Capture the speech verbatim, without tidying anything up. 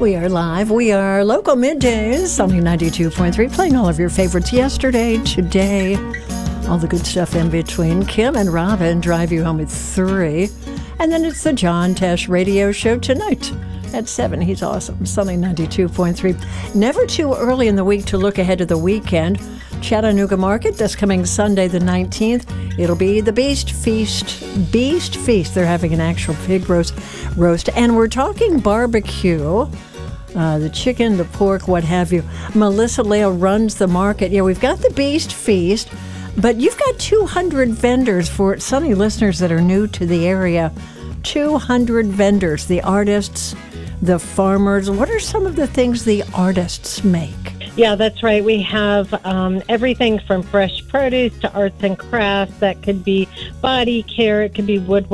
We are live. We are local middays, Sunny ninety-two point three, playing all of your favorites yesterday, today, all the good stuff in between. Kim and Robin drive you home at three. And then it's the John Tesh radio show tonight at seven. He's awesome. Sunny ninety-two point three. Never too early in the week to look ahead to the weekend. Chattanooga Market this coming Sunday the nineteenth. It'll be the Beast Feast. Beast Feast. They're having an actual pig roast. roast. And we're talking barbecue. Uh, the chicken, the pork, what have you. Melissa Lale runs the market. Yeah, we've got the Beast Feast, but you've got two hundred vendors for it. Sunny listeners that are new to the area. two hundred vendors, the artists, the farmers. What are some of the things the artists make? Yeah, that's right. We have um, everything from fresh produce to arts and crafts. That could be body care. It could be woodwork.